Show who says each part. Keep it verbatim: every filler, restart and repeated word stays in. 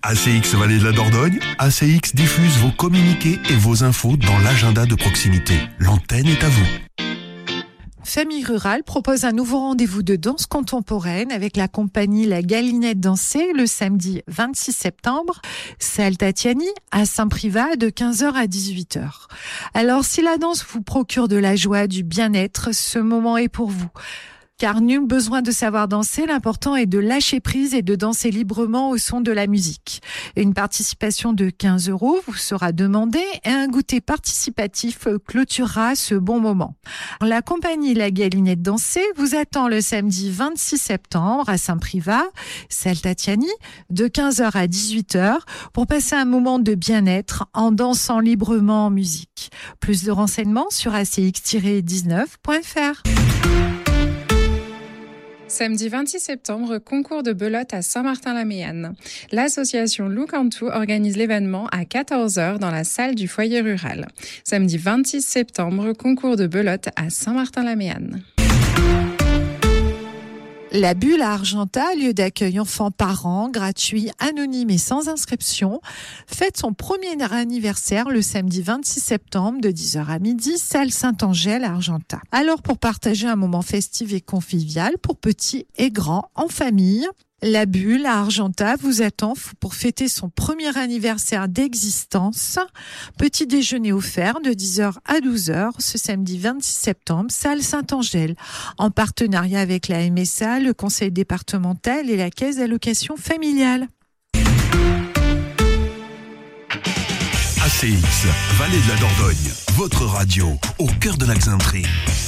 Speaker 1: A C X Vallée de la Dordogne, A C X diffuse vos communiqués et vos infos dans l'agenda de proximité. L'antenne est à vous.
Speaker 2: Famille Rurale propose un nouveau rendez-vous de danse contemporaine avec la compagnie La Galinette Dansée le samedi vingt-six septembre, salle Tatiani à Saint-Privat de quinze heures à dix-huit heures. Alors si la danse vous procure de la joie, du bien-être, ce moment est pour vous. Car nul besoin de savoir danser, l'important est de lâcher prise et de danser librement au son de la musique. Une participation de quinze euros vous sera demandée et un goûter participatif clôturera ce bon moment. La compagnie La Galinette Dansée vous attend le samedi vingt-six septembre à Saint-Privat, salle Tatiani, de quinze heures à dix-huit heures pour passer un moment de bien-être en dansant librement en musique. Plus de renseignements sur a c x tiret dix-neuf point f r.
Speaker 3: Samedi vingt-six septembre, concours de belote à Saint-Martin-la-Méanne. L'association Look and Two organise l'événement à quatorze heures dans la salle du foyer rural. Samedi vingt-six septembre, concours de belote à Saint-Martin-la-Méanne.
Speaker 2: La Bulle à Argentat, lieu d'accueil enfants-parents, gratuit, anonyme et sans inscription, fête son premier anniversaire le samedi vingt-six septembre de dix heures à midi, salle Saint-Angèle à Argentat. Alors pour partager un moment festif et convivial pour petits et grands en famille, La Bulle à Argentat vous attend pour fêter son premier anniversaire d'existence. Petit déjeuner offert de dix heures à douze heures ce samedi vingt-six septembre, salle Saint-Angèle, en partenariat avec la M S A, le conseil départemental et la caisse d'allocation familiale.
Speaker 1: A C X, Vallée de la Dordogne, votre radio, au cœur de la Xainterie.